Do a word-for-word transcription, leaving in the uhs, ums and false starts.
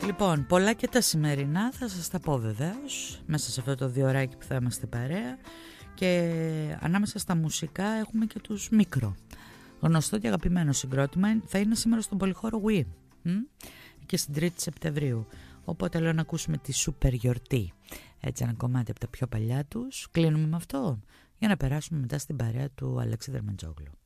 Λοιπόν, πολλά και τα σημερινά θα σας τα πω βεβαίως μέσα σε αυτό το διωράκι που θα είμαστε παρέα. Και ανάμεσα στα μουσικά έχουμε και τους Μικρό. Γνωστό και αγαπημένο συγκρότημα θα είναι σήμερα στον πολυχώρο Wii και στην τρίτη Σεπτεμβρίου. Οπότε λέω να ακούσουμε τη Σούπερ Γιορτή. Έτσι ένα κομμάτι από τα πιο παλιά τους. Κλείνουμε με αυτό για να περάσουμε μετά στην παρέα του Αλέξη Δερμεντζόγλου.